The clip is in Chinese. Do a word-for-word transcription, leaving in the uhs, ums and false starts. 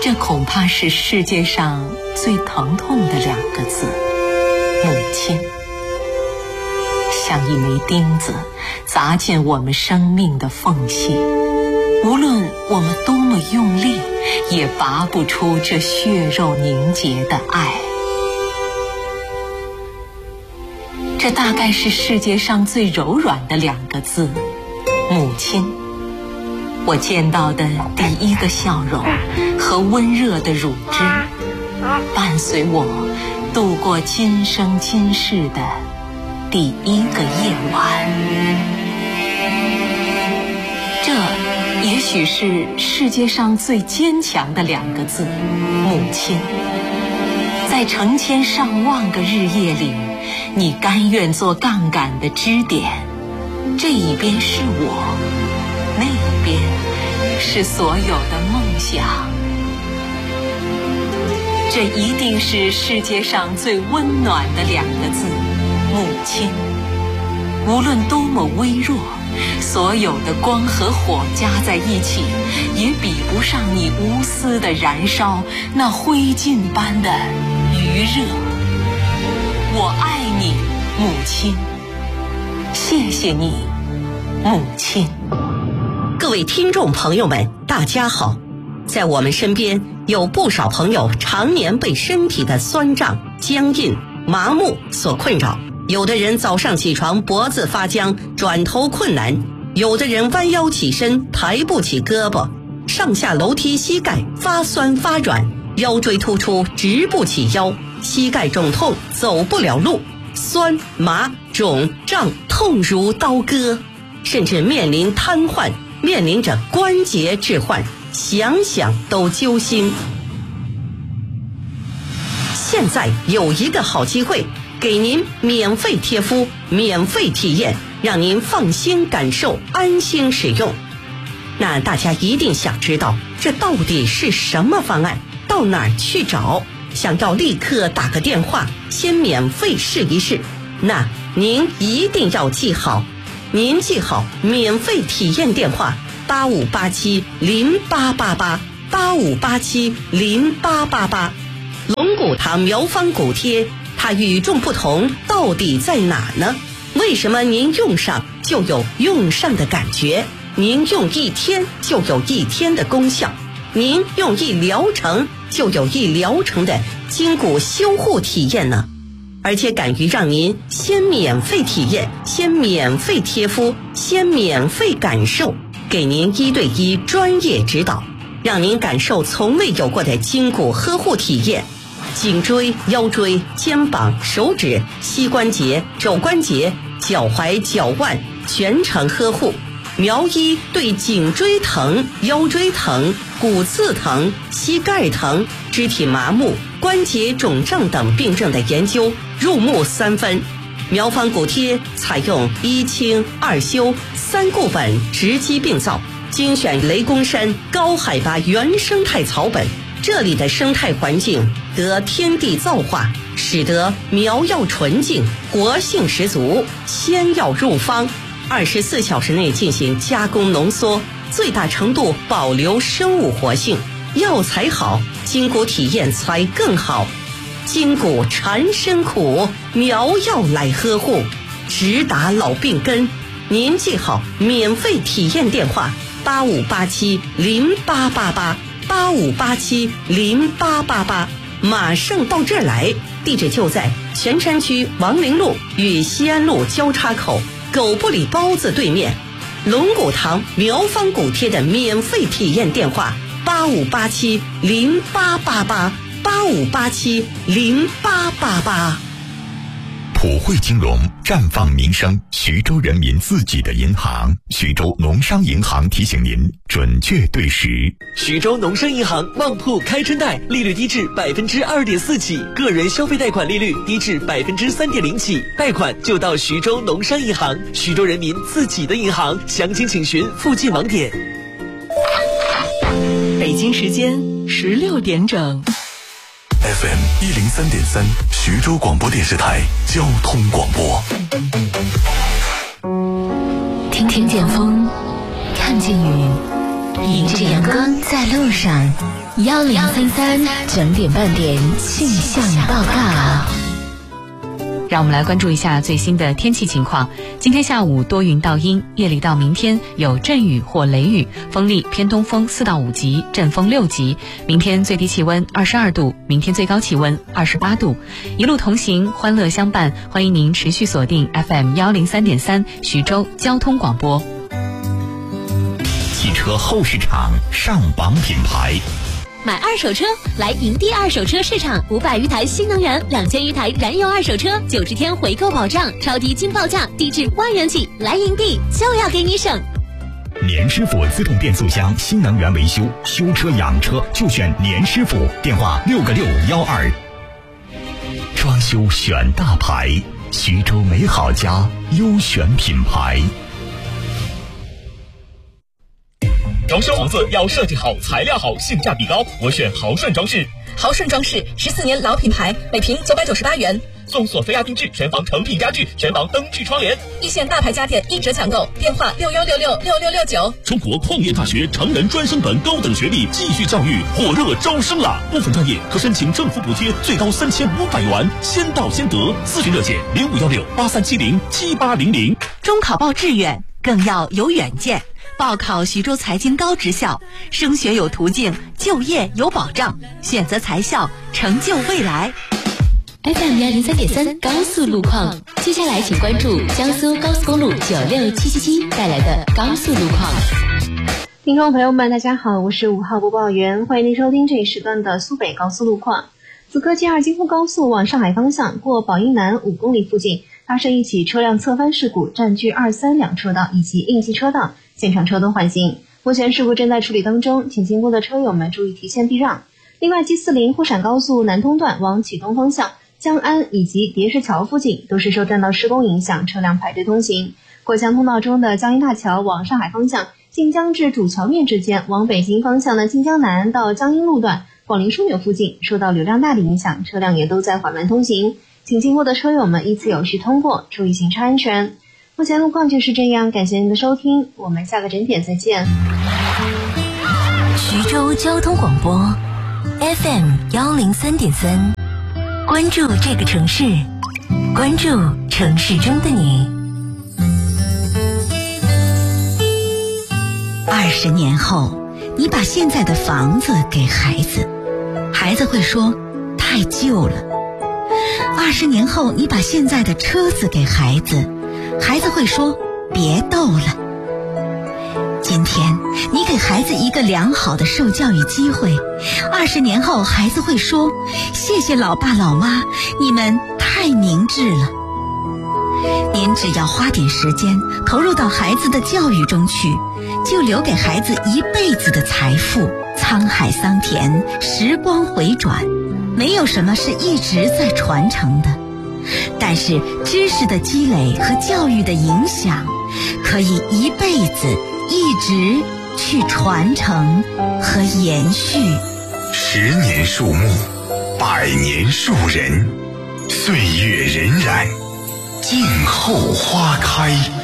这恐怕是世界上最疼痛的两个字，母亲。像一枚钉子砸进我们生命的缝隙，无论我们多么用力，也拔不出这血肉凝结的爱。这大概是世界上最柔软的两个字，母亲。我见到的第一个笑容和温热的乳汁，伴随我度过今生今世的第一个夜晚。这也许是世界上最坚强的两个字，母亲。在成千上万个日夜里，你甘愿做杠杆的支点，这一边是我，那一边是所有的梦想。这一定是世界上最温暖的两个字，母亲。无论多么微弱，所有的光和火加在一起，也比不上你无私的燃烧那灰烬般的余热。我爱你，母亲，谢谢你，母亲。 各位听众朋友们，大家好。在我们身边有不少朋友常年被身体的酸胀、僵硬、麻木所困扰，有的人早上起床脖子发僵，转头困难，有的人弯腰起身抬不起胳膊，上下楼梯膝盖发酸发软，腰椎突出直不起腰，膝盖肿痛走不了路，酸麻肿胀痛如刀割，甚至面临瘫痪，面临着关节置换，想想都揪心。现在有一个好机会，给您免费贴敷，免费体验，让您放心感受，安心使用。那大家一定想知道，这到底是什么方案？到哪儿去找？想要立刻打个电话，先免费试一试。那您一定要记好，您记好免费体验电话八五八七零八八八八五八七零八八八。龙骨堂苗方骨贴，它与众不同到底在哪呢？为什么您用上就有用上的感觉？您用一天就有一天的功效，您用一疗程就有一疗程的筋骨修护体验呢？而且敢于让您先免费体验，先免费贴敷，先免费感受，给您一对一专业指导，让您感受从未有过的筋骨呵护体验。颈椎、腰椎、肩膀、手指、膝关节、肘关节、脚踝、脚腕全程呵护。苗医对颈椎疼、腰椎疼、骨刺疼、膝盖疼、肢体麻木、关节肿胀等病症的研究入木三分。苗方骨贴采用一清二修三固本直击病灶，精选雷公山高海拔原生态草本，这里的生态环境得天地造化，使得苗药纯净，活性十足，鲜药入方，二十四小时内进行加工浓缩，最大程度保留生物活性。药材好，筋骨体验才更好。筋骨缠身苦，苗药来呵护，直达老病根。您记好免费体验电话八五八七零八八八八五八七零八八八，马上到这儿来。地址就在泉山区王陵路与西安路交叉口狗不理包子对面。龙骨堂苗方骨贴的免费体验电话八五八七零八八八八五八七零八八八。 普惠金融，绽放民生，徐州人民自己的银行。徐州农商银行提醒您准确对时。 徐州农商银行旺铺开春贷，利率低至百分之二点四起，个人消费贷款利率低至百分之三点零起，贷款就到徐州农商银行，徐州人民自己的银行。详情请询附近网点。 北京时间十六点整。 F M 一零三点三，徐州广播电视台交通广播。 听听见风，看见雨， 迎着阳光在路上，幺零三三整点半点气象报告。 让我们来关注一下最新的天气情况。今天下午多云到阴，夜里到明天有阵雨或雷雨，风力偏东风四到五级，阵风六级。明天最低气温二十二度，明天最高气温二十八度。一路同行，欢乐相伴，欢迎您持续锁定 F M 幺零三点三徐州交通广播。 汽车后市场上榜品牌。 买二手车来营地二手车市场，五百余台新能源，两千余台燃油二手车，九十天回购保障，超低金报价，低至万元起。来营地就要给你省。 年师傅自动变速箱新能源维修，修车养车就选年师傅，电话六个六幺二。装修选大牌，徐州美好家优选品牌。 装修房子要设计好，材料好，性价比高，我选豪顺装饰。 豪顺装饰十四年老品牌，每平九百九十八元， 送索菲亚定制全房成品家具，全房灯具窗帘， 一线大牌家电一折抢购，电话六幺六六六六六九。 中国矿业大学成人专升本高等学历继续教育火热招生了，部分专业可申请政府补贴，最高三千五百元，先到先得。咨询热线零五幺六八三七零七八零零。 中考报志愿更要有远见。报考徐州财经高职校，升学有途径，就业有保障，选择财校，成就未来。 F M 幺零三点三高速路况，接下来请关注江苏高速公路九六七七七带来的高速路况。 听众朋友们，大家好，我是五号播报员，欢迎您收听这一时段的苏北高速路况。此刻 G 二京沪高速往上海方向过宝应南五公里附近发生一起车辆侧翻事故，占据二三两车道以及应急车道，现场车多缓行。目前事故正在处理当中，请经过的车友们注意提前避让。另外 G 四零沪陕高速南通段往启东方向江安以及叠石桥附近都是受占道施工影响，车辆排队通行。过江通道中的江阴大桥往上海方向晋江至主桥面之间，往北京方向的晋江南到江阴路段广陵枢纽附近受到流量大的影响，车辆也都在缓慢通行，请经过的车友们依次有序通过，注意行车安全。目前路况就是这样，感谢您的收听，我们下个整点再见。 徐州交通广播 F M 幺零三点三，关注这个城市，关注城市中的你。 二十年后，你把现在的房子给孩子，孩子会说太旧了。二十年后，你把现在的车子给孩子，孩子会说别逗了。今天你给孩子一个良好的受教育机会，二十年后孩子会说谢谢老爸老妈，你们太明智了。您只要花点时间投入到孩子的教育中去，就留给孩子一辈子的财富。沧海桑田，时光回转，没有什么是一直在传承的，但是知识的积累和教育的影响可以一辈子一直去传承和延续。 十年树木，百年树人，岁月荏苒，静候花开。